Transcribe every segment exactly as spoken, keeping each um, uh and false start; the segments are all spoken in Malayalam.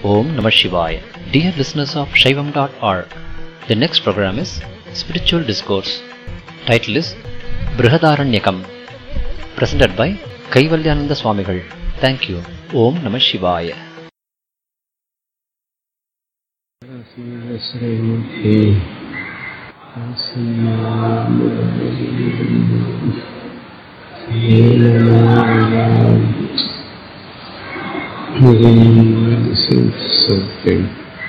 Om Namah Shivaya. Dear listeners of Shaivam dot org, the next program is Spiritual Discourse. Title is Brihadaranyakam. Presented by Kaivalyananda Swamigal. Thank you. Om Namah Shivaya. Something.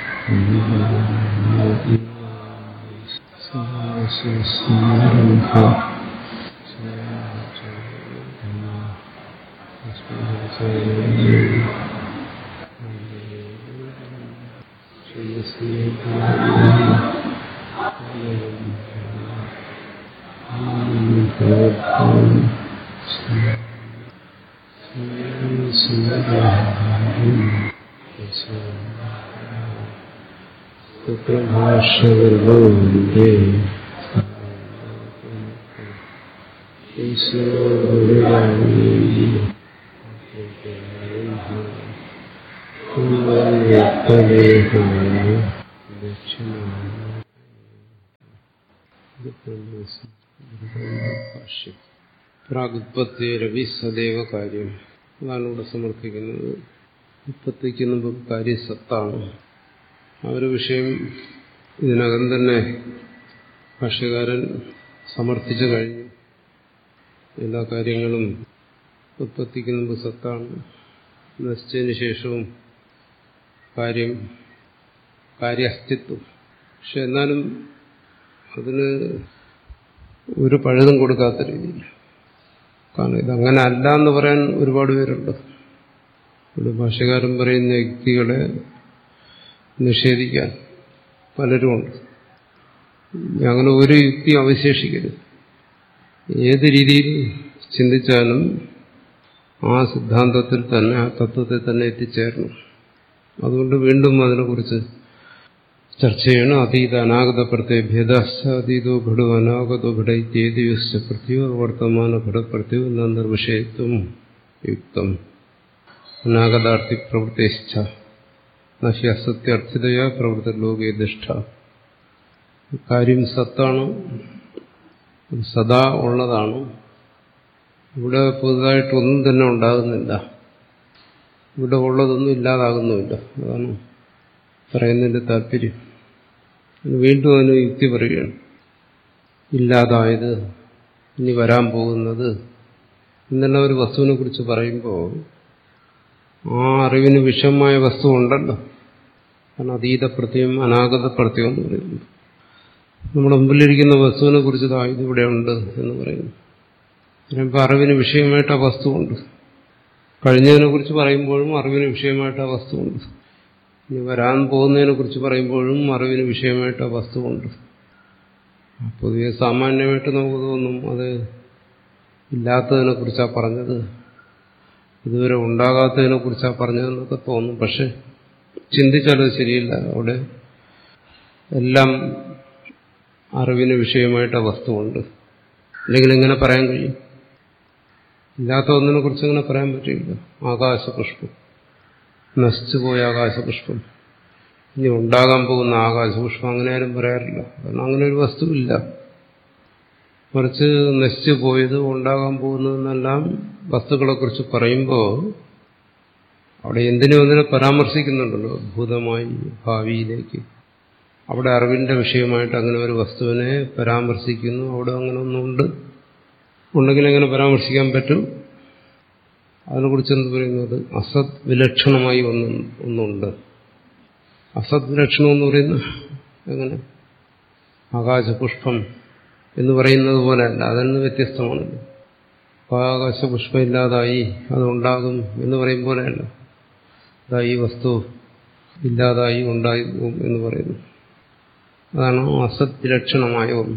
Prabhashavalavande Isvaravandi Kumbayatadehaya Dachinam പ്രാഗുത്പത്തിരവി സദൈവ കാര്യം. അതാണ് ഇവിടെ സമർത്ഥിക്കുന്നത്. ഉത്പത്തിക്ക് മുമ്പ് കാര്യം സത്താണ്. ആ ഒരു വിഷയം ഇതിനകം തന്നെ ഭാഷ്യകാരൻ സമർത്ഥിച്ചു കഴിഞ്ഞു. എല്ലാ കാര്യങ്ങളും ഉത്പത്തിക്ക് മുമ്പ് സത്താണ്, നശിച്ചതിന് ശേഷവും കാര്യം കാര്യാസ്തിത്വം. പക്ഷെ എന്നാലും അതിന് ഒരു പഴുതും കൊടുക്കാത്ത രീതിയിൽ. കാരണം ഇതങ്ങനെ അല്ല എന്ന് പറയാൻ ഒരുപാട് പേരുണ്ട്. ഇവിടെ ഭാഷ്യകാരൻ പറയുന്ന യുക്തികളെ നിഷേധിക്കാൻ പലരുമുണ്ട്. അങ്ങനെ ഒരു യുക്തി അവശേഷിക്കരുത്. ഏത് രീതിയിൽ ചിന്തിച്ചാലും ആ സിദ്ധാന്തത്തിൽ തന്നെ, ആ തത്വത്തിൽ തന്നെ എത്തിച്ചേരണം. അതുകൊണ്ട് വീണ്ടും അതിനെക്കുറിച്ച് ചർച്ച ചെയ്യണം. അതീത അനാഗത പ്രത്യ ഭേദാശ്ച അതീതോ ഘടോ അനാഗതോ ഘടൈത്യേതിയുശ്ച പ്രത്യോ വർത്തമാന ഘടപ്രത്യോ നിർവിഷയത്വം യുക്തം അനാഗതാർത്ഥി പ്രവൃത്തിശ്ച നഹ്യ സത്യാർത്ഥിതയാ പ്രവൃത്തി ലോകേ ദുഷ്ട. കാര്യം സത്താണ്, സദാ ഉള്ളതാണ്. ഇവിടെ പുതുതായിട്ടൊന്നും തന്നെ ഉണ്ടാകുന്നില്ല. ഇവിടെ ഉള്ളതൊന്നും ഇല്ലാതാകുന്നുമില്ല. അതാണ് പറയുന്നതിന്റെ താല്പര്യം. വീണ്ടും അതിന് യുക്തി പറയുകയാണ്. ഇല്ലാതായത്, ഇനി വരാൻ പോകുന്നത് എന്നുള്ള ഒരു വസ്തുവിനെ കുറിച്ച് പറയുമ്പോൾ ആ അറിവിന് വിഷമമായ വസ്തു ഉണ്ടല്ലോ. കാരണം അതീത പ്രത്യം അനാഗത പ്രത്യം എന്ന് പറയുന്നു. നമ്മുടെ മുമ്പിലിരിക്കുന്ന വസ്തുവിനെ കുറിച്ച് ഇതിവിടെ ഉണ്ട് എന്ന് പറയുന്നു. പറയുമ്പോൾ അറിവിന് വിഷയമായിട്ട് ആ വസ്തുവുണ്ട്. കഴിഞ്ഞതിനെ കുറിച്ച് പറയുമ്പോഴും അറിവിന് വിഷയമായിട്ട് ആ വസ്തുവുണ്ട്. ഇനി വരാൻ പോകുന്നതിനെ കുറിച്ച് പറയുമ്പോഴും അറിവിന് വിഷയമായിട്ട് ആ വസ്തുവുണ്ട്. പൊതുവെ സാമാന്യമായിട്ട് നമുക്ക് തോന്നും അത് ഇല്ലാത്തതിനെ കുറിച്ചാണ് പറഞ്ഞത്, ഇതുവരെ ഉണ്ടാകാത്തതിനെ കുറിച്ചാണ് പറഞ്ഞതെന്നൊക്കെ തോന്നും. പക്ഷെ ചിന്തിച്ചാലത് ശരിയില്ല. അവിടെ എല്ലാം അറിവിന് വിഷയമായിട്ട് ആ വസ്തുവുണ്ട്. അല്ലെങ്കിൽ എങ്ങനെ പറയാൻ കഴിയും? ഇല്ലാത്ത ഒന്നിനെ കുറിച്ച് എങ്ങനെ പറയാൻ പറ്റില്ല. ആകാശപുഷ്പം, നശിച്ചുപോയ ആകാശപുഷ്പം, ഇനി ഉണ്ടാകാൻ പോകുന്ന ആകാശപുഷ്പം, അങ്ങനെ ആരും പറയാറില്ല. കാരണം അങ്ങനെ ഒരു വസ്തുവില്ല. മറിച്ച് നശിച്ചു പോയത്, ഉണ്ടാകാൻ പോകുന്നതെന്നെല്ലാം വസ്തുക്കളെക്കുറിച്ച് പറയുമ്പോൾ അവിടെ എന്തിനും ഒന്നിനെ പരാമർശിക്കുന്നുണ്ടല്ലോ, ഭൂതമായി ഭാവിയിലേക്ക്. അവിടെ അറിവിന്റെ വിഷയമായിട്ട് അങ്ങനെ ഒരു വസ്തുവിനെ പരാമർശിക്കുന്നു. അവിടെ അങ്ങനെ ഒന്നുണ്ട്, ഉണ്ടെങ്കിൽ എങ്ങനെ പരാമർശിക്കാൻ പറ്റും? അതിനെക്കുറിച്ച് എന്ത് പറയുന്നത്? അസത് വിലക്ഷണമായി ഒന്ന് ഒന്നുണ്ട്. അസത് വിലക്ഷണം എന്ന് പറയുന്നത് എങ്ങനെ? ആകാശപുഷ്പം എന്ന് പറയുന്നത് പോലെയല്ല, അതിൽ നിന്ന് വ്യത്യസ്തമാണല്ലോ. ആകാശപുഷ്പം ഇല്ലാതായി, അതുണ്ടാകും എന്ന് പറയും പോലെയല്ല. അതാ ഈ വസ്തു ഇല്ലാതായി ഉണ്ടായി എന്ന് പറയുന്നു. അതാണ് അസത് വിലക്ഷണമായ ഒന്ന്.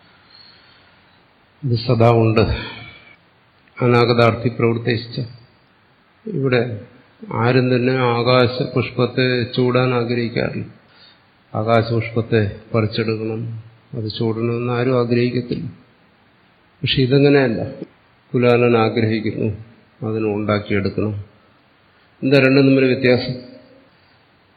ഇത് സദാ ഉണ്ട്. അനാഗതാർത്ഥി പ്രവർത്തിച്ച ഇവിടെ ആരും തന്നെ ആകാശപുഷ്പത്തെ ചൂടാൻ ആഗ്രഹിക്കാറില്ല. ആകാശപുഷ്പത്തെ പറിച്ചെടുക്കണം, അത് ചൂടണമെന്ന് ആരും ആഗ്രഹിക്കത്തില്ല. പക്ഷെ ഇതങ്ങനെയല്ല. കുലാലൻ ആഗ്രഹിക്കുന്നു, അതിനെ ഉണ്ടാക്കിയെടുക്കണം. എന്താ രണ്ടും തമ്മിൽ വ്യത്യാസം?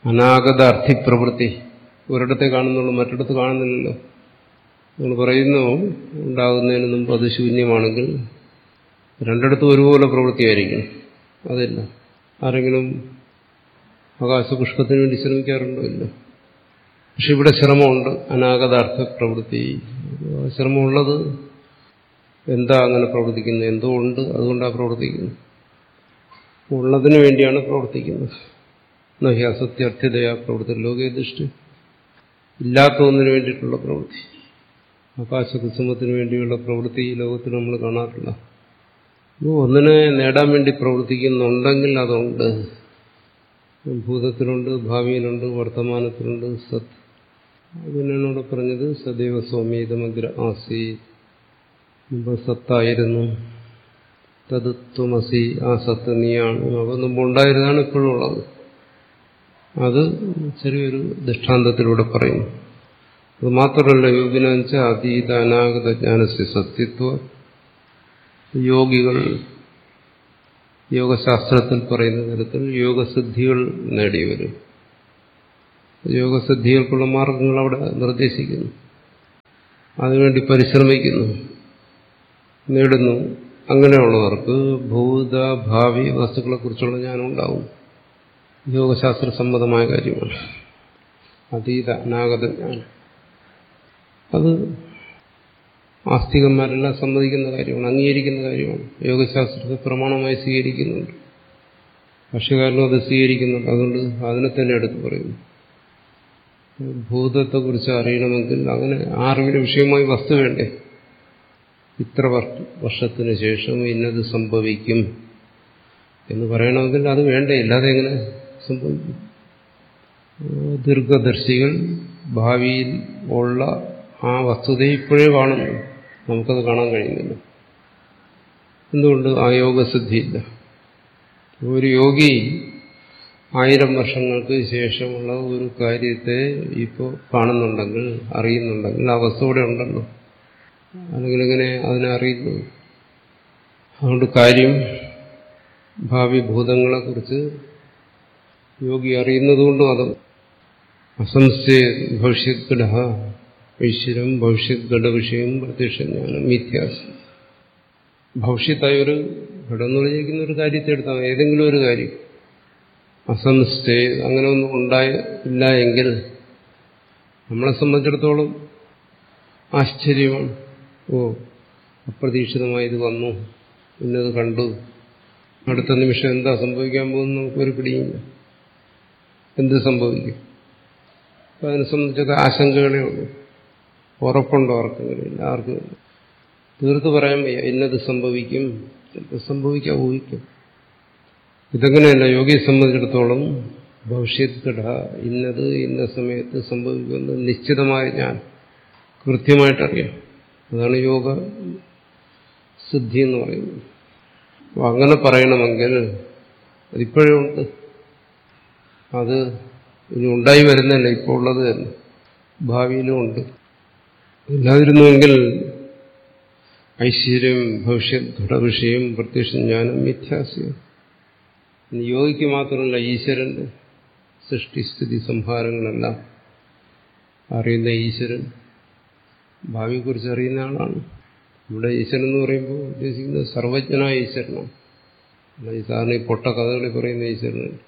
അനാഗത അർത്ഥിപ്രവൃത്തി ഒരിടത്തെ കാണുന്നുള്ളൂ, മറ്റിടത്ത് കാണുന്നില്ലല്ലോ. നിങ്ങൾ പറയുന്നു ഉണ്ടാകുന്നതിന് മുമ്പ് അത് ശൂന്യമാണെങ്കിൽ രണ്ടിടത്തും ഒരുപോലെ പ്രവൃത്തിയായിരിക്കും. അതില്ല. ആരെങ്കിലും ആകാശപുഷ്പത്തിന് വേണ്ടി ശ്രമിക്കാറുണ്ടോ? ഇല്ല. പക്ഷെ ഇവിടെ ശ്രമമുണ്ട്, അനാഗതാർത്ഥ പ്രവൃത്തി. ശ്രമമുള്ളത് എന്താ അങ്ങനെ പ്രവർത്തിക്കുന്നത്? എന്തോ ഉണ്ട്, അതുകൊണ്ടാണ് പ്രവർത്തിക്കുന്നത്. ഉള്ളതിനു വേണ്ടിയാണ് പ്രവർത്തിക്കുന്നത്. നഹി അസത്യർത്ഥ്യതയാ പ്രവൃത്തി ലോകേ ദൃഷ്ടി. ഇല്ലാത്ത ഒന്നിനു വേണ്ടിയിട്ടുള്ള പ്രവൃത്തി, ആകാശകുസുമത്തിന് വേണ്ടിയുള്ള പ്രവൃത്തി ഈ ലോകത്തിൽ നമ്മൾ കാണാറില്ല. ഒന്നിനെ നേടാൻ വേണ്ടി പ്രവർത്തിക്കുന്നുണ്ടെങ്കിൽ അതുണ്ട്. ഭൂതത്തിലുണ്ട്, ഭാവിയിലുണ്ട്, വർത്തമാനത്തിലുണ്ട്. സത് അതിനാണ് ഇവിടെ പറഞ്ഞത്. സദൈവ സൗമ്യതമഗ്ര ആസി. മുമ്പ് സത്തായിരുന്നു. തത് ത്വമസി, ആ സത്ത് നീയാണ്. അവ മുമ്പ് ഉണ്ടായിരുന്നതാണ് ഇപ്പോഴും ഉള്ളത്. അത് ചെറിയൊരു ദൃഷ്ടാന്തത്തിലൂടെ പറയുന്നു. അത് മാത്രമല്ല, യോഗിനച്ച അതീത അനാഗത ജ്ഞാനസ്യ സത്യത്വ. യോഗികൾ യോഗശാസ്ത്രത്തിൽ പറയുന്ന തരത്തിൽ യോഗസിദ്ധികൾ നേടിയവരും യോഗസിദ്ധികൾക്കുള്ള മാർഗങ്ങൾ അവിടെ നിർദ്ദേശിക്കുന്നു. അതിനുവേണ്ടി പരിശ്രമിക്കുന്നു, നേടുന്നു. അങ്ങനെയുള്ളവർക്ക് ഭൂത ഭാവി വസ്തുക്കളെക്കുറിച്ചുള്ള ജ്ഞാനം ഉണ്ടാവും. യോഗശാസ്ത്ര സമ്മതമായ കാര്യമാണ് അതീത അനാഗത ജ്ഞാനം. അത് ആസ്തികന്മാരെല്ലാം സമ്മതിക്കുന്ന കാര്യമാണ്, അംഗീകരിക്കുന്ന കാര്യമാണ്. യോഗശാസ്ത്രത്തെ പ്രമാണമായി സ്വീകരിക്കുന്നുണ്ട്, ഭാഷ്യകാരനും അത് സ്വീകരിക്കുന്നുണ്ട്. അതുകൊണ്ട് അതിനെ തന്നെ എടുത്ത് പറയുന്നു. ഭൂതത്തെക്കുറിച്ച് അറിയണമെങ്കിൽ അങ്ങനെ ആ അറിവിന് വിഷയമായി വസ്തു വേണ്ടേ? ഇത്ര വർഷത്തിന് ശേഷം ഇന്നത് സംഭവിക്കും എന്ന് പറയണമെങ്കിൽ അത് വേണ്ടേ? ഇല്ലാതെ എങ്ങനെ സംഭവിക്കും? ദീർഘദർശികൾ ഭാവിയിൽ ഉള്ള ആ വസ്തുതയെ ഇപ്പോഴേ കാണുന്നു, നമുക്കത് കാണാൻ കഴിയുന്നില്ല. എന്തുകൊണ്ട്? ആ യോഗസിദ്ധിയില്ല. ഒരു യോഗി ആയിരം വർഷങ്ങൾക്ക് ശേഷമുള്ള ഒരു കാര്യത്തെ ഇപ്പോൾ കാണുന്നുണ്ടെങ്കിൽ, അറിയുന്നുണ്ടെങ്കിൽ ആ വസ്തു ഇവിടെ ഉണ്ടല്ലോ. അല്ലെങ്കിൽ എങ്ങനെ അതിനെ അറിയുന്നു? അതുകൊണ്ട് കാര്യം ഭാവി ഭൂതങ്ങളെക്കുറിച്ച് യോഗി അറിയുന്നതുകൊണ്ടും അത് അസംശയ ഭവിഷ്യത്ഘട ഐശ്വര്യം ഭവിഷ്യത് ഘടവിഷയം പ്രത്യക്ഷജ്ഞാനം മിഥ്യാസി. ഭവിഷ്യത്തായ ഒരു ഘടം എന്ന് പറഞ്ഞിരിക്കുന്ന ഒരു കാര്യത്തെ എടുത്താൽ ഏതെങ്കിലും ഒരു കാര്യം അസംശയ അങ്ങനെ ഒന്നും ഉണ്ടായ ഇല്ല എങ്കിൽ നമ്മളെ സംബന്ധിച്ചിടത്തോളം ആശ്ചര്യമാണ്. ഓ, അപ്രതീക്ഷിതമായി ഇത് വന്നു, ഇന്നത് കണ്ടു, അടുത്ത നിമിഷം എന്താ സംഭവിക്കാൻ പോകുന്നത് നമുക്കൊരു പിടിയില്ല. എന്ത് സംഭവിക്കും? അപ്പം അതിനെ സംബന്ധിച്ചൊക്കെ ആശങ്കകളേ ഉള്ളൂ. ഉറപ്പുണ്ടോ? ആർക്കെങ്കിലും ആർക്കും തീർത്ത് പറയാൻ വയ്യ. ഇന്നത് സംഭവിക്കും, ചിലപ്പോൾ സംഭവിക്കാം, ഊഹിക്കും. ഇതെങ്ങനെയല്ല, യോഗിയെ സംബന്ധിച്ചിടത്തോളം ഭവിഷ്യത് ഘട, ഇന്നത് ഇന്ന സമയത്ത് സംഭവിക്കുന്നത് നിശ്ചിതമായ ഞാൻ കൃത്യമായിട്ടറിയാം. അതാണ് യോഗ സിദ്ധി എന്ന് പറയുന്നത്. അപ്പം അങ്ങനെ പറയണമെങ്കിൽ അതിപ്പോഴേ ഉണ്ട്. അത് ഇനി ഉണ്ടായി വരുന്നതല്ല, ഇപ്പോൾ ഉള്ളത് തന്നെ, ഭാവിയിലും ഉണ്ട്. ഇല്ലാതിരുന്നുവെങ്കിൽ ഐശ്വര്യം ഭവിഷ്യത് ഘടവിഷയം പ്രത്യക്ഷ ജ്ഞാനം മിഥ്യാസ്യം. യോഗിക്ക് മാത്രമല്ല, ഈശ്വരന്റെ സൃഷ്ടിസ്ഥിതി സംഹാരങ്ങളെല്ലാം അറിയുന്ന ഈശ്വരൻ ഭാവിയെക്കുറിച്ച് അറിയുന്ന ആളാണ്. ഇവിടെ ഈശ്വരൻ എന്ന് പറയുമ്പോൾ ഉദ്ദേശിക്കുന്നത് സർവജ്ഞനായ ഈശ്വരനാണ്. ഈ സാറിന് ഈ പൊട്ട കഥകളിൽ പറയുന്ന ഈശ്വരനാണ്.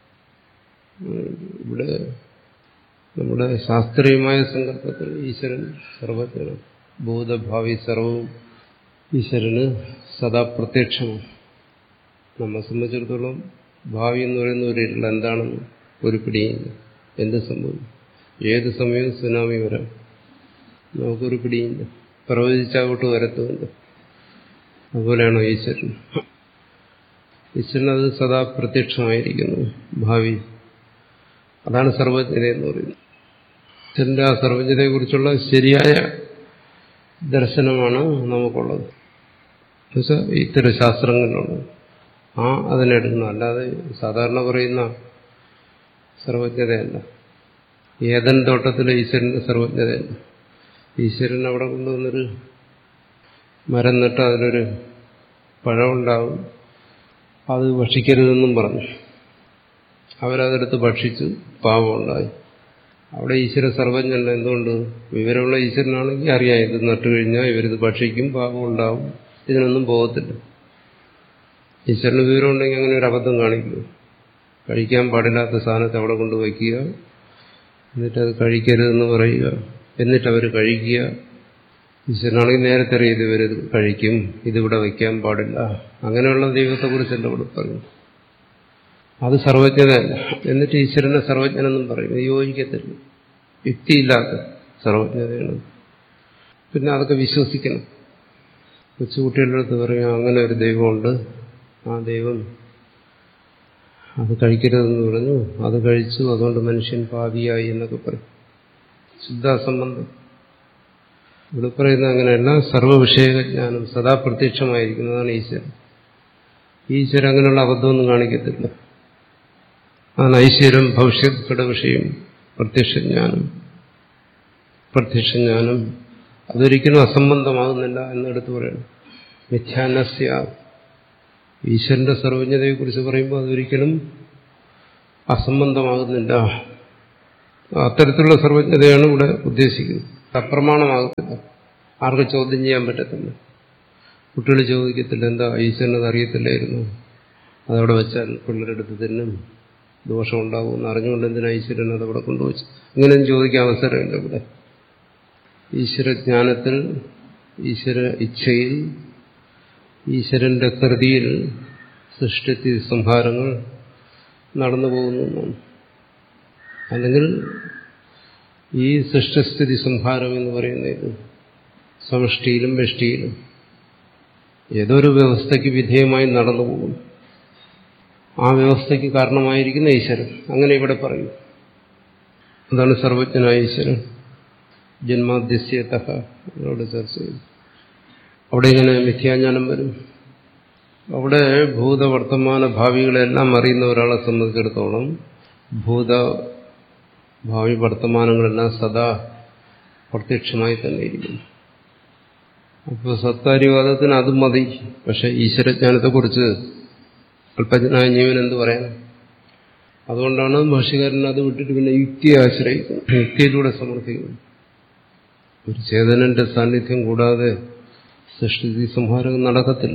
ഇവിടെ നമ്മുടെ ശാസ്ത്രീയമായ സങ്കല്പത്തിൽ ഈശ്വരൻ സർവജ്ഞനാണ്. ഭൂതഭാവി സർവവും ഈശ്വരന് സദാ പ്രത്യക്ഷമാണ്. നമ്മെ സംബന്ധിച്ചിടത്തോളം ഭാവി എന്ന് പറയുന്ന ഒരു ഇരുൾ എന്താണെന്ന് ഒരു പിടിയില്ല. എന്ത് സംഭവിക്കും? ഏത് സമയവും സുനാമി വരാം, നമുക്കൊരു പിടിയില്ല. പ്രവചിച്ചാവോട്ട് വരത്തുമില്ല. അതുപോലെയാണോ ഈശ്വരൻ? ഈശ്വരൻ അത് സദാ പ്രത്യക്ഷമായിരിക്കുന്നു. ഭാവി, അതാണ് സർവജ്ഞത എന്ന് പറയുന്നത്. ഈശ്വരന്റെ ആ സർവജ്ഞതയെക്കുറിച്ചുള്ള ശരിയായ ദർശനമാണ് നമുക്കുള്ളത്. എന്നുവെച്ചാൽ ഇത്തരം ശാസ്ത്രങ്ങളിലുള്ളത് ആ അതിനെടുക്കണം. അല്ലാതെ സാധാരണ പറയുന്ന സർവജ്ഞതയല്ല. ഏതൻ തോട്ടത്തിലെ ഈശ്വരന്റെ സർവജ്ഞതയല്ല. ഈശ്വരൻ അവിടെ കൊണ്ടുവന്നൊരു മരം നട്ട് അതിലൊരു പഴമുണ്ടാവും, അത് ഭക്ഷിക്കരുതെന്നും പറഞ്ഞു. അവരതെടുത്ത് ഭക്ഷിച്ചു, പാപമുണ്ടായി. അവിടെ ഈശ്വര സർവജ്ഞൻ. എന്തുകൊണ്ട്? വിവരമുള്ള ഈശ്വരനാണെങ്കിൽ അറിയാം ഇത് നട്ടുകഴിഞ്ഞാൽ ഇവരിത് ഭക്ഷിക്കും, പാപം ഉണ്ടാവും, ഇതിനൊന്നും പോകത്തില്ല. ഈശ്വരന് വിവരമുണ്ടെങ്കിൽ അങ്ങനെ ഒരു അബദ്ധം കാണിക്കുക. കഴിക്കാൻ പാടില്ലാത്ത സാധനത്തെ അവിടെ കൊണ്ട് വയ്ക്കുക, എന്നിട്ടത് കഴിക്കരുതെന്ന് പറയുക, എന്നിട്ടവർ കഴിക്കുക. ഈശ്വരനാണെങ്കിൽ നേരത്തെ അറിയത് ഇവരിത് കഴിക്കും, ഇതിവിടെ വയ്ക്കാൻ പാടില്ല. അങ്ങനെയുള്ള ദൈവത്തെക്കുറിച്ചല്ല ഇവിടെ പറയും. അത് സർവജ്ഞതയല്ല. എന്നിട്ട് ഈശ്വരനെ സർവജ്ഞനെന്നും പറയും. ഇത് യോജിക്കത്തില്ല. യുക്തിയില്ലാത്ത സർവജ്ഞതയാണ്. പിന്നെ അതൊക്കെ വിശ്വസിക്കണം. കൊച്ചുകുട്ടികളുടെ അടുത്ത് പറയും അങ്ങനെ ഒരു ദൈവമുണ്ട്, ആ ദൈവം അത് കഴിക്കരുതെന്ന് പറഞ്ഞു, അത് കഴിച്ചു, അതുകൊണ്ട് മനുഷ്യൻ പാപിയായി എന്നൊക്കെ പറയും. ശുദ്ധാസംബന്ധം. ഇവിടെ പറയുന്നത് അങ്ങനെയല്ല. സർവ്വവിഷയജ്ഞാനം സദാ പ്രത്യക്ഷമായിരിക്കുന്നതാണ് ഈശ്വരൻ. ഈശ്വരൻ അങ്ങനെയുള്ള അബദ്ധമൊന്നും കാണിക്കത്തില്ല. ആണ് ഐശ്വര്യം ഭവിഷ്യത് ഘടവിഷയം പ്രത്യക്ഷജ്ഞാനം. പ്രത്യക്ഷജ്ഞാനം അതൊരിക്കലും അസംബന്ധമാകുന്നില്ല എന്നെടുത്ത് പറയണം. മിഥ്യാനസ്യ ഈശ്വരന്റെ സർവജ്ഞതയെക്കുറിച്ച് പറയുമ്പോൾ അതൊരിക്കലും അസംബന്ധമാകുന്നില്ല. അത്തരത്തിലുള്ള സർവജ്ഞതയാണ് ഇവിടെ ഉദ്ദേശിക്കുന്നത്. അപ്രമാണമാകത്തില്ല. ആർക്ക് ചോദ്യം ചെയ്യാൻ പറ്റത്തില്ല. കുട്ടികൾ ചോദിക്കത്തില്ല എന്താ ഈശ്വരനത് അറിയത്തില്ലായിരുന്നു, അതവിടെ വെച്ചാൽ പിള്ളേരെടുത്ത് തിന്നും, ദോഷമുണ്ടാകുമെന്ന് അറിഞ്ഞുകൊണ്ട് എന്തിനാ ഈശ്വരൻ അതവിടെ കൊണ്ടുവച്ചു. ഇങ്ങനെയും ചോദിക്കാൻ അവസരമില്ല ഇവിടെ. ഈശ്വരജ്ഞാനത്തിൽ, ഈശ്വര ഇച്ഛയിൽ, ഈശ്വരന്റെ കൃതിയിൽ സൃഷ്ടി സംഹാരങ്ങൾ നടന്നു പോകുന്നു. അല്ലെങ്കിൽ ഈ സൃഷ്ടിസ്ഥിതി സംഹാരം എന്ന് പറയുന്നത് സമഷ്ടിയിലും വ്യഷ്ടിയിലും ഏതൊരു വ്യവസ്ഥയ്ക്ക് വിധേയമായി നടന്നു പോകും. ആ വ്യവസ്ഥയ്ക്ക് കാരണമായിരിക്കുന്ന ഈശ്വരൻ. അങ്ങനെ ഇവിടെ പറയും. അതാണ് സർവജ്ഞനായ ഈശ്വരൻ. ജന്മാദ്യസ്യതഃ അവിടെ ചർച്ച ചെയ്യും. അവിടെ ഇങ്ങനെ മിഥ്യാജ്ഞാനം വരും. അവിടെ ഭൂതവർത്തമാന ഭാവികളെല്ലാം അറിയുന്ന ഒരാളെ സംബന്ധിച്ചിടത്തോളം ഭൂത ഭാവി വർത്തമാനങ്ങളെല്ലാം സദാ പ്രത്യക്ഷമായി തന്നെ ഇരിക്കുന്നു. അപ്പോൾ സത്താരിവാദത്തിന് അതും മതി. പക്ഷെ ഈശ്വരജ്ഞാനത്തെക്കുറിച്ച് അല്പജ്ഞനായ ജീവൻ എന്ത് പറയാൻ? അതുകൊണ്ടാണ് ഭാഷ്യകാരൻ അത് വിട്ടിട്ട് പിന്നെ യുക്തിയെ ആശ്രയിക്കുന്നത്, യുക്തിയിലൂടെ സമർത്ഥിക്കുന്നു. ഒരു ചേതനന്റെ സാന്നിധ്യം കൂടാതെ സൃഷ്ടി സംഹാരം നടക്കത്തില്ല.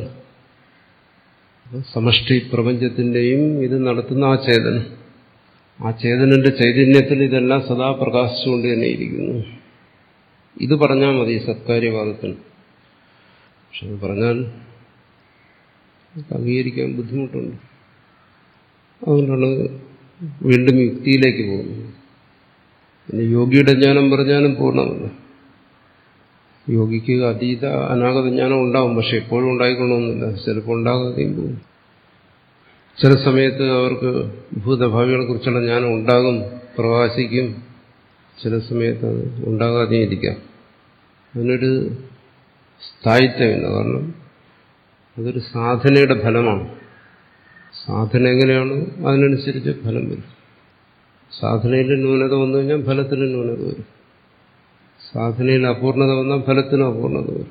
സമഷ്ടി പ്രപഞ്ചത്തിന്റെയും ഇത് നടത്തുന്ന ആ ചേതനം, ആ ചേതനന്റെ ചൈതന്യത്തിൽ ഇതെല്ലാം സദാ പ്രകാശിച്ചുകൊണ്ട് തന്നെ ഇരിക്കുന്നു. ഇത് പറഞ്ഞാൽ മതി സത്കാര്യവാദത്തിന്. പക്ഷെ അത് പറഞ്ഞാൽ അംഗീകരിക്കാൻ ബുദ്ധിമുട്ടുണ്ട്. അതുകൊണ്ടാണ് വീണ്ടും യുക്തിയിലേക്ക് പോകുന്നത്. പിന്നെ യോഗിയുടെ ജ്ഞാനം പറഞ്ഞാലും പൂർണ്ണമല്ല. യോഗിക്ക് അതീത അനാഗത ജ്ഞാനം ഉണ്ടാവും, പക്ഷെ എപ്പോഴും ഉണ്ടായിക്കൊള്ളണമെന്നില്ല. ചിലപ്പോൾ ഉണ്ടാകാതെയും പോകും. ചില സമയത്ത് അവർക്ക് ഭൂതഭാവികളെ കുറിച്ചുള്ള ജ്ഞാനം ഉണ്ടാകും, പ്രകാശിക്കും. ചില സമയത്ത് അത് ഉണ്ടാകാതെയും ഇരിക്കാം. അതിനൊരു സ്ഥായിത്വമില്ല. കാരണം അതൊരു സാധനയുടെ ഫലമാണ്. സാധന എങ്ങനെയാണ് അതിനനുസരിച്ച് ഫലം വരും. സാധനയിൽ ന്യൂനത വന്നു കഴിഞ്ഞാൽ ഫലത്തിന് ന്യൂനത വരും. സാധനയിൽ അപൂർണത വന്നാൽ ഫലത്തിന് അപൂർണത വരും.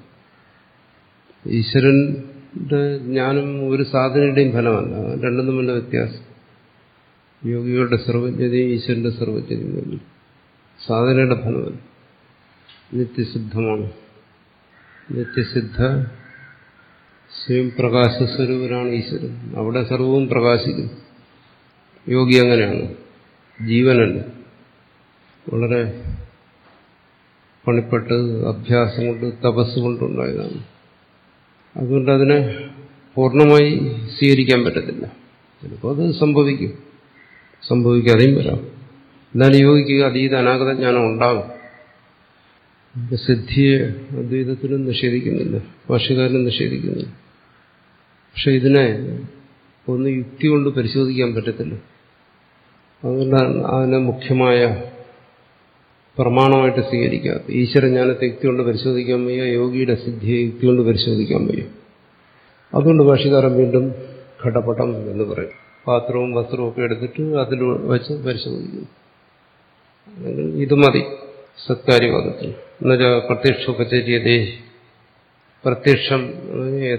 ഈശ്വരന്റെ ജ്ഞാനം ഒരു സാധനയുടെയും ഫലമല്ല. രണ്ടും തമ്മിലുള്ള വ്യത്യാസം. യോഗികളുടെ സർവജ്ഞതയും ഈശ്വരന്റെ സർവജ്ഞതയും തമ്മിൽ സാധനയുടെ ഫലമല്ല. നിത്യസിദ്ധമാണ്. നിത്യസിദ്ധ സ്വയം പ്രകാശസ്വരൂപനാണ് ഈശ്വരൻ. അവിടെ സർവവും പ്രകാശിക്കും. യോഗി അങ്ങനെയാണ്. ജീവനല്ല. വളരെ പണിപ്പെട്ട് അഭ്യാസം കൊണ്ട് തപസ് കൊണ്ടുണ്ടായതാണ്. അതുകൊണ്ട് അതിനെ പൂർണ്ണമായി സ്വീകരിക്കാൻ പറ്റത്തില്ല. ചിലപ്പോൾ അത് സംഭവിക്കും, സംഭവിക്കാതെയും വരാം. എന്നാലും യോഗിക്ക് അതീത അനാഗത ജ്ഞാനം ഉണ്ടാകും. സിദ്ധിയെ അദ്വൈതത്തിനും നിഷേധിക്കുന്നില്ല, ഭാഷ്യകാരനും നിഷേധിക്കുന്നില്ല. പക്ഷെ ഇതിനെ ഒന്ന് യുക്തി കൊണ്ട് പരിശോധിക്കാൻ പറ്റത്തില്ല. അതുകൊണ്ടാണ് അതിനെ മുഖ്യമായ പ്രമാണമായിട്ട് സ്വീകരിക്കാത്ത. ഈശ്വരജ്ഞാനത്തെ യുക്തി കൊണ്ട് പരിശോധിക്കാൻ വയ്യ, യോഗിയുടെ സിദ്ധിയെ യുക്തി കൊണ്ട് പരിശോധിക്കാൻ വയ്യ. അതുകൊണ്ട് ഭാഷ്യകാരൻ വീണ്ടും ഘടപടം എന്ന് പറയും. പാത്രവും വസ്ത്രവും ഒക്കെ എടുത്തിട്ട് അതിൽ വെച്ച് പരിശോധിക്കുന്നു. അല്ലെങ്കിൽ ഇത് മതി സത്കാര്യവാദത്തിൽ. എന്നുവെച്ചാൽ പ്രത്യക്ഷോപചര്യതേ, പ്രത്യക്ഷം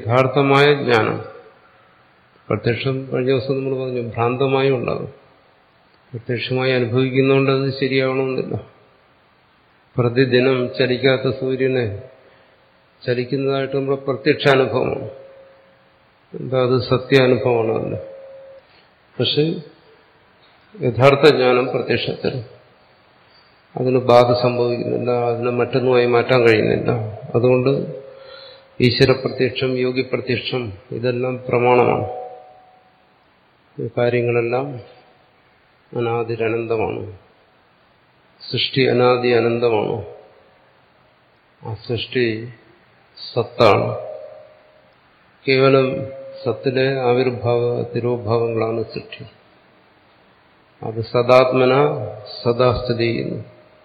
യഥാർത്ഥമായ ജ്ഞാനം. പ്രത്യക്ഷം കഴിഞ്ഞ ദിവസം നമ്മൾ പറഞ്ഞു ഭ്രാന്തമായും ഉണ്ടാകും. പ്രത്യക്ഷമായി അനുഭവിക്കുന്നതുകൊണ്ട് അത് ശരിയാവണമെന്നില്ല. പ്രതിദിനം ചലിക്കാത്ത സൂര്യനെ ചലിക്കുന്നതായിട്ട് നമ്മുടെ പ്രത്യക്ഷാനുഭവമാണ്. എന്താ അത് സത്യാനുഭവമാണല്ലോ. പക്ഷെ യഥാർത്ഥ ജ്ഞാനം പ്രത്യക്ഷത്തിൽ അതിന് ബാധ സംഭവിക്കുന്നില്ല, അതിനെ മറ്റൊന്നുമായി മാറ്റാൻ കഴിയുന്നില്ല. അതുകൊണ്ട് ഈശ്വരപ്രത്യക്ഷം, യോഗിപ്രത്യക്ഷം ഇതെല്ലാം പ്രമാണമാണ്. ഈ കാര്യങ്ങളെല്ലാം അനാദിരനന്തമാണ്. സൃഷ്ടി അനാദി അനന്തമാണ്. ആ സൃഷ്ടി സത്താണ്. കേവലം സത്തിലെ ആവിർഭാവ തിരോഭാവങ്ങളാണ് സൃഷ്ടി. അത് സദാത്മന സദാ സ്ഥിതി ചെയ്യുന്നു.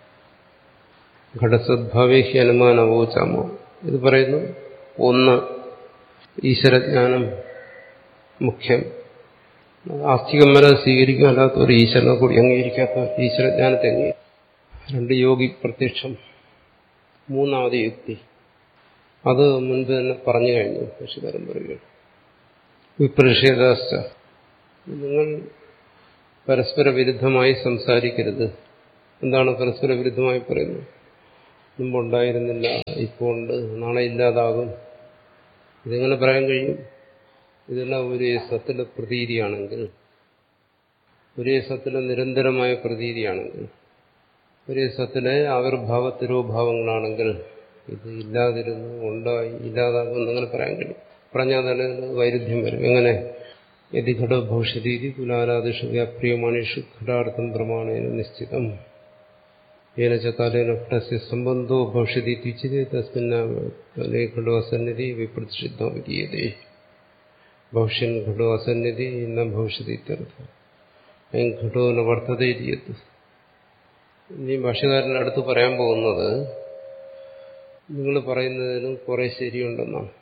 ഘടസദ്ഭാവേഹി അനുമാനവോചാമോ ഇത് പറയുന്നു. ഒന്ന്, ഈശ്വരജ്ഞാനം മുഖ്യം. ആസ്തികന്മാരെ സ്വീകരിക്കും, അല്ലാത്തവർ ഈശ്വരനെ കൂടി അംഗീകരിക്കാത്തവർ ഈശ്വരജ്ഞാനത്തെ അംഗീകരിക്കും. രണ്ട്, യോഗി പ്രത്യക്ഷം. മൂന്നാമത് യുക്തി. അത് മുൻപ് തന്നെ പറഞ്ഞു കഴിഞ്ഞു. കൃഷികാരൻ പറയുകയാണ് വിപ്രഷേധാശ്ച, നിങ്ങൾ പരസ്പര വിരുദ്ധമായി സംസാരിക്കരുത്. എന്താണ് പരസ്പര വിരുദ്ധമായി പറയുന്നത്? മുമ്പുണ്ടായിരുന്നില്ല, ഇപ്പോൾ ഉണ്ട്, നാളെ ഇല്ലാതാകും. ഇതെങ്ങനെ പറയാൻ കഴിയും? ഇതെല്ലാം ഒരേ സത്തിലെ പ്രതീതിയാണെങ്കിൽ, ഒരേ സത്തിലെ നിരന്തരമായ പ്രതീതിയാണെങ്കിൽ, ഒരേ സത്തിലെ ആവിർഭാവ തിരോഭാവങ്ങളാണെങ്കിൽ ഇത് ഇല്ലാതിരുന്നു, ഉണ്ടായി, ഇല്ലാതാകും എന്നങ്ങനെ പറയാൻ കഴിയും. പറഞ്ഞാൽ തന്നെ വൈരുദ്ധ്യം വരും. എങ്ങനെ? യതി ഘടോ ഭവിഷ്യതീതി കുലാലാദിഷു വ്യാപ്രിയമാണേഷു ഘടാർത്ഥം പ്രമാണേന നിശ്ചിതം ഏന ചകാലേന ഘടസ്യ സംബന്ധോ ഭവിഷ്യതീതി ചിതേ തസ്മിന്നേ ഘടോ അസന്നിധി വിപ്രതിഷിദ്ധോ വിധീയതേ ഭവിഷ്യൻ ഘടോ അസന്നിധി ന ഭവിഷ്യതി ഇത്യർത്ഥം അയം ഘടോ ന വർത്തതേ ഇതി. ഇനി ഭാഷ്യകാരൻ്റെ അടുത്ത് പറയാൻ പോകുന്നത് നിങ്ങൾ പറയുന്നതിനും കുറെ ശരിയുണ്ടെന്നാണ്.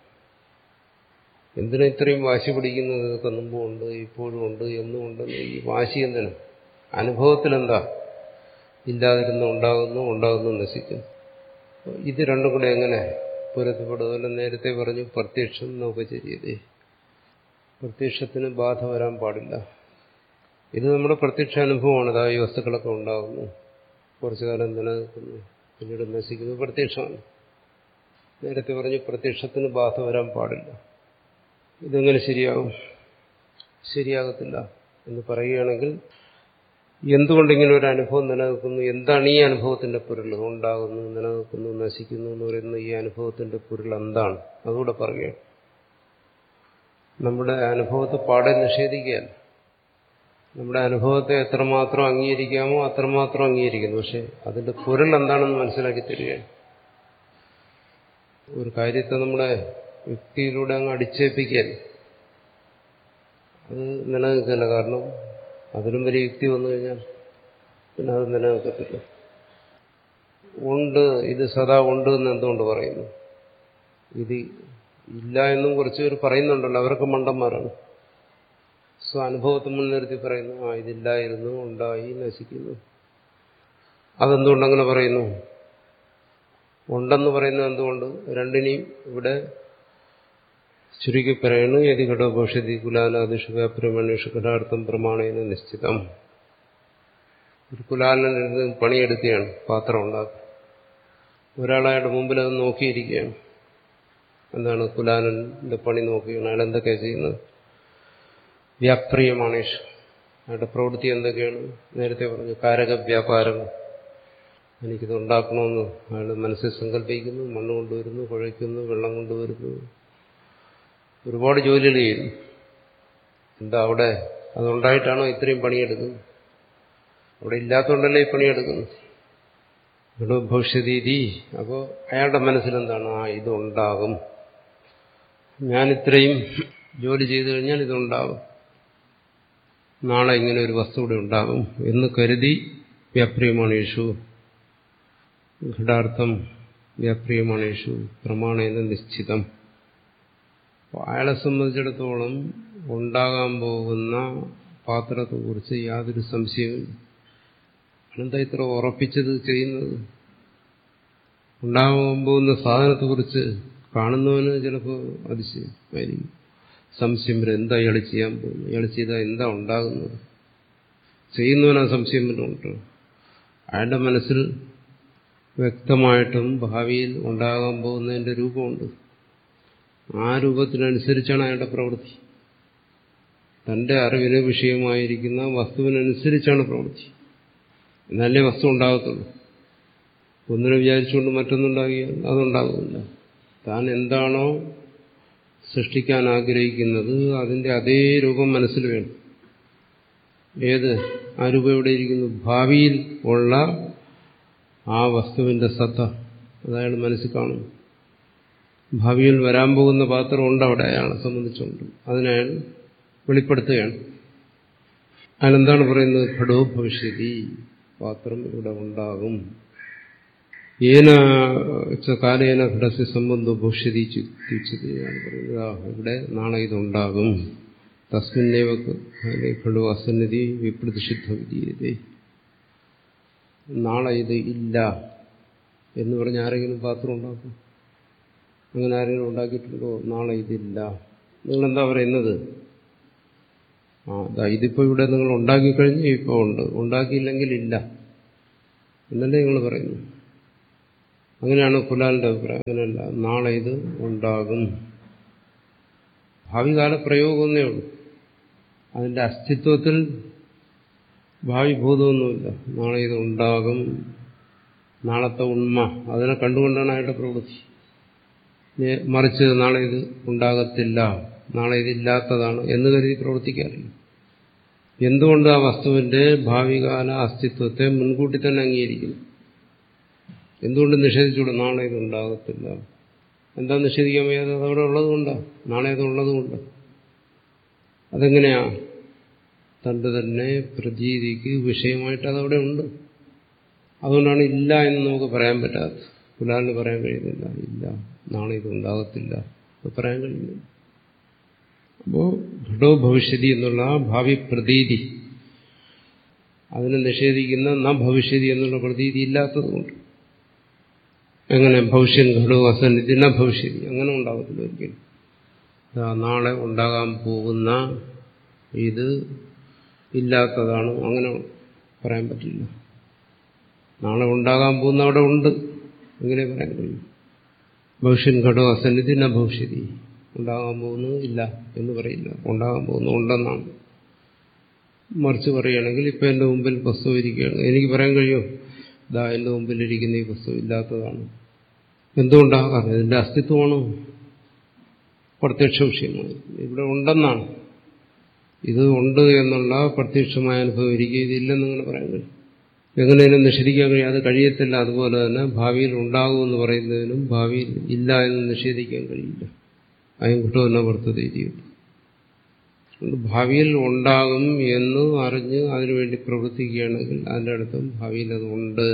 എന്തിനാ ഇത്രയും വാശി പിടിക്കുന്നത്? ഇതൊക്കെ മുമ്പും ഉണ്ട്, ഇപ്പോഴും ഉണ്ട്, എന്നും ഉണ്ടെന്ന്. ഈ വാശി എന്തിനും? അനുഭവത്തിലെന്താ? ഇല്ലാതിരുന്ന് ഉണ്ടാകുന്നു, ഉണ്ടാകുന്നു, നശിക്കുന്നു. ഇത് രണ്ടും കൂടെ എങ്ങനെ പൊരുത്തപ്പെടുക? നേരത്തെ പറഞ്ഞു പ്രത്യക്ഷം നൗപചര്യതേ, പ്രത്യക്ഷത്തിന് ബാധ വരാൻ പാടില്ല. ഇത് നമ്മുടെ പ്രത്യക്ഷ അനുഭവമാണ്. അതാ ഈ വസ്തുക്കളൊക്കെ ഉണ്ടാകുന്നു, കുറച്ചു കാലം നിലനിൽക്കുന്നു, പിന്നീട് നശിക്കുന്നു, പ്രത്യക്ഷമാണ്. നേരത്തെ പറഞ്ഞു പ്രത്യക്ഷത്തിന് ബാധ വരാൻ പാടില്ല. ഇതെങ്ങനെ ശരിയാകും? ശരിയാകത്തില്ല എന്ന് പറയുകയാണെങ്കിൽ എന്തുകൊണ്ടിങ്ങനെ ഒരു അനുഭവം നിലനിൽക്കുന്നു? എന്താണ് ഈ അനുഭവത്തിന്റെ പൊരുൾ? ഉണ്ടാകുന്നു, നിലനിൽക്കുന്നു, നശിക്കുന്നു എന്ന് പറയുന്ന ഈ അനുഭവത്തിന്റെ പൊരുൾ എന്താണ്? അതുകൂടെ പറയുകയാണ്. നമ്മുടെ അനുഭവത്തെ പാടെ നിഷേധിക്കുകയല്ല. നമ്മുടെ അനുഭവത്തെ എത്രമാത്രം അംഗീകരിക്കാമോ അത്രമാത്രം അംഗീകരിക്കുന്നു. പക്ഷെ അതിന്റെ പൊരുൾ എന്താണെന്ന് മനസ്സിലാക്കി തരികയാണ്. ഒരു കാര്യത്തെ നമ്മുടെ യുക്തിയിലൂടെ അങ്ങ് അടിച്ചേൽപ്പിക്കുകയല്ല. അത് നിലനിൽക്കില്ല. കാരണം അതിലും വലിയ യുക്തി വന്നു കഴിഞ്ഞാൽ പിന്നെ അത് നിലനിൽക്കത്തില്ല. ഉണ്ട്, ഇത് സദാ ഉണ്ട് എന്ന് എന്തുകൊണ്ട് പറയുന്നു? ഇത് ഇല്ല എന്നും കുറച്ച് പേർ പറയുന്നുണ്ടല്ലോ, അവരൊക്കെ മണ്ടന്മാരാണ്. സ്വ അനുഭവത്തെ മുൻനിർത്തി പറയുന്നു, ആ ഇതില്ലായിരുന്നു, ഉണ്ടായി, നശിക്കുന്നു. അതെന്തുകൊണ്ടങ്ങനെ പറയുന്നു? ഉണ്ടെന്ന് പറയുന്നത് എന്തുകൊണ്ട്? രണ്ടിനെയും ഇവിടെ ചുരുക്കി പറയുന്നു. യതി ഘടോ ഭവിഷ്യതി കുലാലാദിഷു വ്യാപ്രമണേഷു ഘടാർത്ഥം പ്രമാണേന നിശ്ചിതം. ഒരു കുലാലനെടുത്ത് പണിയെടുക്കുകയാണ്, പാത്രം ഉണ്ടാക്കുക. ഒരാളയാളുടെ മുമ്പിൽ അത് നോക്കിയിരിക്കുകയാണ്. എന്താണ്? കുലാലന്റെ പണി നോക്കുകയാണ്. അയാൾ എന്തൊക്കെയാണ് ചെയ്യുന്നത്? വ്യാപ്രിയമാണേഷു, അയാളുടെ പ്രവൃത്തി എന്തൊക്കെയാണ്? നേരത്തെ പറഞ്ഞു കാരക വ്യാപാരം. എനിക്കിത് ഉണ്ടാക്കണമെന്ന് അയാൾ മനസ്സിൽ സങ്കല്പിക്കുന്നു, മണ്ണ് കൊണ്ടുവരുന്നു, കുഴയ്ക്കുന്നു, വെള്ളം കൊണ്ടുവരുന്നു, ഒരുപാട് ജോലികൾ ചെയ്യുന്നു. എന്താ അവിടെ? അതുണ്ടായിട്ടാണോ ഇത്രയും പണിയെടുക്കുന്നത്? അവിടെ ഇല്ലാത്തതുകൊണ്ടല്ലേ ഈ പണിയെടുക്കുന്നു. ഇവിടെ ഭവിഷ്യതീതി. അപ്പോൾ അയാളുടെ മനസ്സിലെന്താണ്? ആ ഇതുണ്ടാകും, ഞാൻ ഇത്രയും ജോലി ചെയ്തു കഴിഞ്ഞാൽ ഇതുണ്ടാകും, നാളെ ഇങ്ങനെ ഒരു വസ്തു ഇവിടെ ഉണ്ടാകും എന്ന് കരുതി വ്യാപ്രിയമാണേഷു ഘടാർത്ഥം വ്യാപ്രിയമാണേഷു പ്രമാണേന നിശ്ചിതം. അയാളെ സംബന്ധിച്ചിടത്തോളം ഉണ്ടാകാൻ പോകുന്ന പാത്രത്തെക്കുറിച്ച് യാതൊരു സംശയവും. അനന്ത ഇത്ര ഉറപ്പിച്ചത് ചെയ്യുന്നത്? ഉണ്ടാകാൻ പോകുന്ന സാധനത്തെക്കുറിച്ച് കാണുന്നവന് ചിലപ്പോൾ അതിശയമായിരിക്കും, സംശയം വരും. എന്താ ഇയാൾ ചെയ്യാൻ പോകുന്നത്? ഇയാൾ ചെയ്താൽ എന്താ ഉണ്ടാകുന്നത്? ചെയ്യുന്നവനാ സംശയം വല്ലതുണ്ട്. അയാളുടെ മനസ്സിൽ വ്യക്തമായിട്ടും ഭാവിയിൽ ഉണ്ടാകാൻ പോകുന്നതിന്റെ രൂപമുണ്ട്. ആ രൂപത്തിനനുസരിച്ചാണ് അയാളുടെ പ്രവൃത്തി. തന്റെ അറിവിന് വിഷയമായിരിക്കുന്ന വസ്തുവിനനുസരിച്ചാണ് പ്രവൃത്തി. എന്നാലേ വസ്തു ഉണ്ടാകത്തുള്ളൂ. ഒന്നിനെ വിചാരിച്ചുകൊണ്ട് മറ്റൊന്നുണ്ടാകിയാൽ അതുണ്ടാകുന്നില്ല. താൻ എന്താണോ സൃഷ്ടിക്കാൻ ആഗ്രഹിക്കുന്നത് അതിന്റെ അതേ രൂപം മനസ്സിൽ വേണം. ഏത് ആ രൂപം എവിടെ ഇരിക്കുന്നു? ഭാവിയിൽ ഉള്ള ആ വസ്തുവിന്റെ സത്ത അതയാൾ മനസ്സിൽ കാണും. ഭാവിയിൽ വരാൻ പോകുന്ന പാത്രം ഉണ്ട് അവിടെ അയാളെ സംബന്ധിച്ചുണ്ട്. അതിനയാൾ വെളിപ്പെടുത്തുകയാണ്. അയാളെന്താണ് പറയുന്നത്? ഘടോ ഭവിഷ്യതി, പാത്രം ഇവിടെ ഉണ്ടാകും. ഏന കാലേന ഘടസ്യ സംബന്ധോ ഭവിഷ്യതി ചിത്തിച്ചതാണ് പറയുന്നത്. ഇവിടെ നാളെ ഇതുണ്ടാകും. തസ്മിന്നേവ ഘടോ അസന്നിധി വിപ്രതിഷിദ്ധ വിധീയതേ. നാളെ ഇത് ഇല്ല എന്ന് പറഞ്ഞ് ആരെങ്കിലും പാത്രം ഉണ്ടാക്കും? അങ്ങനെ ആരെങ്കിലും ഉണ്ടാക്കിയിട്ടുണ്ടോ? നാളെ ഇതില്ല. നിങ്ങളെന്താ പറയുന്നത്? ആ ഇതിപ്പോ ഇവിടെ നിങ്ങൾ ഉണ്ടാക്കിക്കഴിഞ്ഞ് ഇപ്പൊ ഉണ്ട്, ഉണ്ടാക്കിയില്ലെങ്കിൽ ഇല്ല എന്നല്ലേ നിങ്ങൾ പറയുന്നു. അങ്ങനെയാണ് കുലാലിന്റെ അഭിപ്രായം. അങ്ങനെയല്ല, നാളെ ഇത് ഉണ്ടാകും. ഭാവികാല പ്രയോഗമൊന്നേ ഉള്ളൂ. അതിന്റെ അസ്തിത്വത്തിൽ ഭാവി ഭൂതമൊന്നുമില്ല. നാളെ ഇത് ഉണ്ടാകും, നാളത്തെ ഉണ്മ അതിനെ കണ്ടുകൊണ്ടാണ് അയാളുടെ പ്രവൃത്തി. മറിച്ച് നാളെ ഇത് ഉണ്ടാകത്തില്ല, നാളെ ഇതില്ലാത്തതാണ് എന്ന് കരുതി പ്രവർത്തിക്കാറില്ല. എന്തുകൊണ്ട്? ആ വസ്തുവിന്റെ ഭാവികാല അസ്തിത്വത്തെ മുൻകൂട്ടി തന്നെ അംഗീകരിക്കുന്നു. എന്തുകൊണ്ട് നിഷേധിച്ചുകൂടെ? നാളെ ഇത് ഉണ്ടാകത്തില്ല. എന്താ നിഷേധിക്കാൻ വയ്യാതെ? അതവിടെ ഉള്ളതുകൊണ്ടാണ്. നാളെ അത് ഉള്ളതുകൊണ്ട്. അതെങ്ങനെയാ? തന്റെ തന്നെ പ്രതീതിക്ക് വിഷയമായിട്ട് അതവിടെ ഉണ്ട്. അതുകൊണ്ടാണ് ഇല്ല എന്ന് നമുക്ക് പറയാൻ പറ്റാത്തത്. കുലാലിന് പറയാൻ കഴിയുന്നില്ല, ഇല്ല നാളെ ഇത് ഉണ്ടാകത്തില്ല, അത് പറയാൻ കഴിയുന്നില്ല. അപ്പോ ഘടോ ഭവിഷ്യതി എന്നുള്ള ഭാവി പ്രതീതി അതിനെ നിഷേധിക്കുന്ന ന ഭവിഷ്യതി എന്നുള്ള പ്രതീതി ഇല്ലാത്തതുകൊണ്ട്. എങ്ങനെ? ഭവിഷ്യൻ ഘടോ അസന്നിധി ന ഭവിഷ്യതി, അങ്ങനെ ഉണ്ടാകത്തില്ല ഒരിക്കലും. നാളെ ഉണ്ടാകാൻ പോകുന്ന ഇത് ഇല്ലാത്തതാണ്, അങ്ങനെ പറയാൻ പറ്റില്ല. നാളെ ഉണ്ടാകാൻ പോകുന്ന അവിടെ ഉണ്ട്, എങ്ങനെ പറയാൻ കഴിയും? ഭവിഷ്യൻ ഘടോ അസന്നിധി ന ഭവിഷ്യതി, ഉണ്ടാകാൻ പോകുന്നത് ഇല്ല എന്ന് പറയില്ല, ഉണ്ടാകാൻ പോകുന്നത് ഉണ്ടെന്നാണ്. മറിച്ച് പറയുകയാണെങ്കിൽ ഇപ്പൊ എന്റെ മുമ്പിൽ പുസ്തകം ഇരിക്കുകയാണ്, എനിക്ക് പറയാൻ കഴിയുമോ ഇതാ എന്റെ മുമ്പിലിരിക്കുന്ന ഈ പുസ്തകം ഇല്ലാത്തതാണ്? എന്തുകൊണ്ടാണ്? കാരണം ഇതിന്റെ അസ്തിത്വമാണ് പ്രത്യക്ഷ വിഷയമാണ്. ഇവിടെ ഉണ്ടെന്നാണ്. ഇത് ഉണ്ട് എന്നുള്ള പ്രത്യക്ഷമായ അനുഭവം ഇരിക്കുക, ഇതില്ലെന്ന് അങ്ങനെ പറയാൻ കഴിയും. എങ്ങനെയും നിഷേധിക്കാൻ കഴിയും? അത് കഴിയത്തില്ല. അതുപോലെ തന്നെ ഭാവിയിൽ ഉണ്ടാകുമെന്ന് പറയുന്നതിനും ഭാവിയിൽ ഇല്ല എന്ന് നിഷേധിക്കാൻ കഴിയില്ല. അയം കുട്ടമെന്ന വർത്തത ഇരിക്കും. ഭാവിയിൽ ഉണ്ടാകും എന്ന് അറിഞ്ഞ് അതിനുവേണ്ടി പ്രവർത്തിക്കുകയാണെങ്കിൽ അതിൻ്റെ അടുത്തും ഭാവിയിൽ അത് ഉണ്ട്.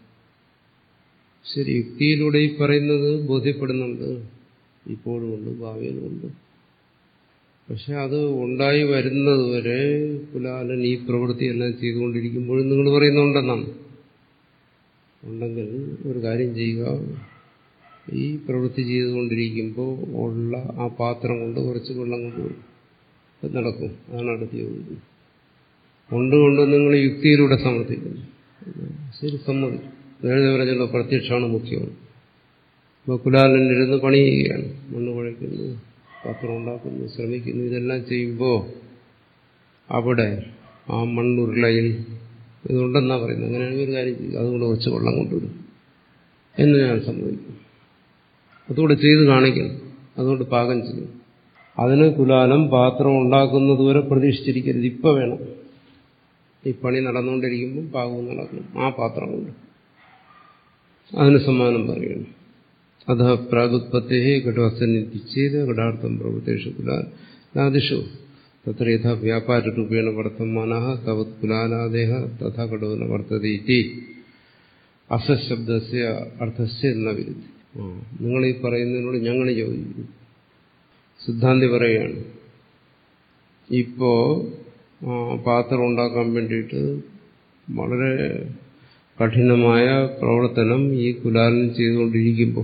ശരി, യുക്തിയിലൂടെ ഈ പറയുന്നത് ബോധ്യപ്പെടുന്നുണ്ട്, ഇപ്പോഴും ഉണ്ട്, ഭാവിയിലും ഉണ്ട്. പക്ഷെ അത് ഉണ്ടായി വരുന്നതുവരെ കുലാലൻ ഈ പ്രവൃത്തിയെല്ലാം ചെയ്തുകൊണ്ടിരിക്കുമ്പോഴും നിങ്ങൾ പറയുന്നുണ്ടെന്നാണ്. ഉണ്ടെങ്കിൽ ഒരു കാര്യം ചെയ്യുക, ഈ പ്രവൃത്തി ചെയ്തുകൊണ്ടിരിക്കുമ്പോൾ ഉള്ള ആ പാത്രം കൊണ്ട് കുറച്ച് വെള്ളം കൊണ്ടുവരും, അത് നടക്കും. അതാണ് അടുത്ത് ചോദിക്കുന്നത്. കൊണ്ടുകൊണ്ട് നിങ്ങൾ യുക്തിയിലൂടെ സമർത്ഥിക്കുന്നു. ശരി, സമ്മതിക്കും. നേരത്തെ പറഞ്ഞല്ലോ പ്രത്യക്ഷമാണ് മുഖ്യം. ഇപ്പോൾ കുലാലനിരുന്ന് പണി ചെയ്യുകയാണ്, മണ്ണ് കുഴയ്ക്കുന്നു, പാത്രം ഉണ്ടാക്കുന്നു, ശ്രമിക്കുന്നു. ഇതെല്ലാം ചെയ്യുമ്പോൾ അവിടെ ആ മണ്ണുരുളയിൽ ഇതുണ്ടെന്നാ പറയുന്നത്. അങ്ങനെയാണെങ്കിൽ ഒരു കാര്യം ചെയ്യും, അതുകൊണ്ട് കുറച്ച് വെള്ളം കൊണ്ടുവരും എന്ന് ഞാൻ സമ്മതിക്കും. അതുകൂടെ ചെയ്ത് കാണിക്കണം, അതുകൊണ്ട് പാകം ചെയ്യും. അതിന് കുലാലം പാത്രം ഉണ്ടാക്കുന്നതുവരെ പ്രതീക്ഷിച്ചിരിക്കരുത്, ഇപ്പം വേണം. ഈ പണി നടന്നുകൊണ്ടിരിക്കുമ്പോൾ പാകവും നടക്കണം ആ പാത്രം കൊണ്ട്. അതിന് സമ്മാനം പറയുന്നു. അധ പ്രാഗുത്പത്തേ ഘടവസന്നിധിച്ചേത് ഘടാർത്ഥം പ്രവൃത്തേഷു കുലാലാദിഷു തത്ര യഥാ വ്യാപാരൂപേണ വർത്തമാനഃ തവത് കുലാലാദേഹ തഥാ ഘടോന വർത്തതി ഇതി അസശബ്ദസ്യ അർത്ഥസ്യ എന്ന വിരുദ്ധ. നിങ്ങൾ ഈ പറയുന്നതിനോട് ഞങ്ങൾ യോജിക്കുന്നു. സിദ്ധാന്തി പറയുകയാണ്, ഇപ്പോ പാത്രം ഉണ്ടാക്കാൻ വേണ്ടിയിട്ട് വളരെ കഠിനമായ പ്രവർത്തനം ഈ കുലാലൻ ചെയ്തുകൊണ്ടിരിക്കുമ്പോൾ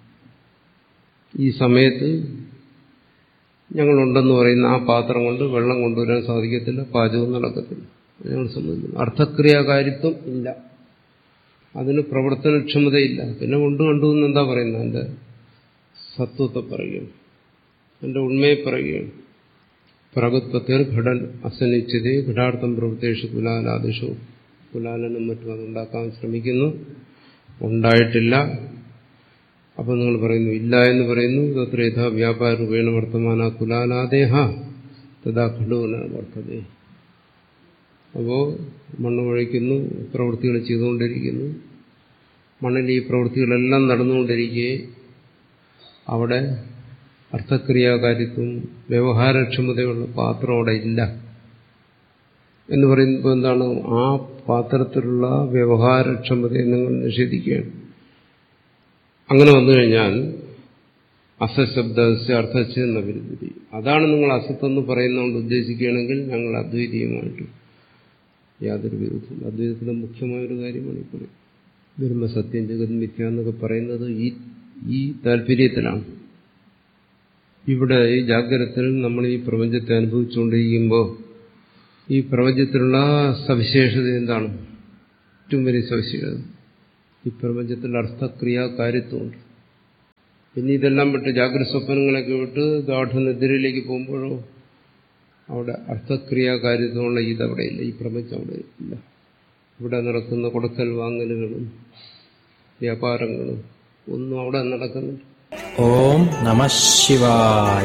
ഈ സമയത്ത് ഞങ്ങളുണ്ടെന്ന് പറയുന്ന ആ പാത്രം കൊണ്ട് വെള്ളം കൊണ്ടുവരാൻ സാധിക്കത്തില്ല, പാചകവും നടക്കത്തില്ല. ഞങ്ങൾ സംബന്ധിക്കുന്നു. അർത്ഥക്രിയാകാരിത്വം ഇല്ല, അതിന് പ്രവർത്തനക്ഷമതയില്ല. പിന്നെ കൊണ്ട് കണ്ടു എന്ന് എന്താ പറയുന്നത്? എൻ്റെ സത്വത്തെ പറയുകയാണ്, എൻ്റെ ഉണ്മയെ പറയുകയാണ്. പ്രകൃത്വത്തിൽ ഘടൻ അസന്നിച്ചതേ ഘടാർത്ഥം പ്രവൃത്തേഷു കുലാലാദിഷു, കുലാലനും മറ്റും അതുണ്ടാക്കാൻ ശ്രമിക്കുന്നു, ഉണ്ടായിട്ടില്ല. അപ്പം നിങ്ങൾ പറയുന്നു ഇല്ല എന്ന് പറയുന്നു. തത്ര യഥാ വ്യാപാര രൂപേണ വർത്തമാന കുലാലാദേഹ തഥാ ഘടോന വർത്തതേ. അപ്പോൾ മണ്ണ് കുഴയ്ക്കുന്നു, പ്രവൃത്തികൾ ചെയ്തുകൊണ്ടിരിക്കുന്നു. മണ്ണിൽ ഈ പ്രവൃത്തികളെല്ലാം നടന്നുകൊണ്ടിരിക്കെ അവിടെ അർത്ഥക്രിയാകാരിത്വം വ്യവഹാരക്ഷമതയുള്ള പാത്രം അവിടെ ഇല്ല എന്ന് പറയുമ്പോൾ എന്താണ്? ആ പാത്രത്തിലുള്ള വ്യവഹാരക്ഷമതയെ നിങ്ങൾ നിഷേധിക്കുകയാണ്. അങ്ങനെ വന്നു കഴിഞ്ഞാൽ അസശബ്ദസ്യ അർത്ഥസ്യ എന്ന വിരുദ്ധി, അതാണ് നിങ്ങൾ അസത്തെന്ന് പറയുന്നതുകൊണ്ട് ഉദ്ദേശിക്കുകയാണെങ്കിൽ ഞങ്ങൾ അദ്വൈതീയമായിട്ട് യാതൊരു വിരുദ്ധം. അദ്വൈതത്തിലെ മുഖ്യമായൊരു കാര്യമാണ് ഈ പറയുന്നത്. ബ്രഹ്മസത്യം ജഗത് മിഥ്യ എന്നൊക്കെ പറയുന്നത് ഈ ഈ താല്പര്യത്തിലാണ്. ഇവിടെ ഈ ജാഗ്രതത്തിൽ നമ്മൾ ഈ പ്രപഞ്ചത്തെ അനുഭവിച്ചുകൊണ്ടിരിക്കുമ്പോൾ ഈ പ്രപഞ്ചത്തിലുള്ള സവിശേഷത എന്താണ്? ഏറ്റവും വലിയ സവിശേഷത ഈ പ്രപഞ്ചത്തിൽ അർത്ഥക്രിയാകാരിത്വമുണ്ട്. പിന്നെ ഇതെല്ലാം വിട്ട് ജാഗ്രത സ്വപ്നങ്ങളൊക്കെ വിട്ട് ഗാഠനിദ്രയിലേക്ക് പോകുമ്പോഴോ അവിടെ അർത്ഥക്രിയാകാരിത്വമുള്ള ഇതവിടെ ഇല്ല, ഈ പ്രപഞ്ചം അവിടെ ഇല്ല. ഇവിടെ നടക്കുന്ന കൊടുക്കൽ വാങ്ങലുകളും വ്യാപാരങ്ങളും ഒന്നും അവിടെ നടക്കുന്നില്ല. ഓം നമഃ ശിവായ.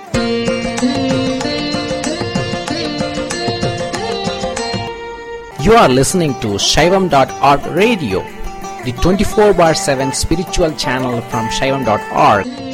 You are listening to Shaivam dot org radio, the twenty-four bar seven spiritual channel from Shaivam dot org.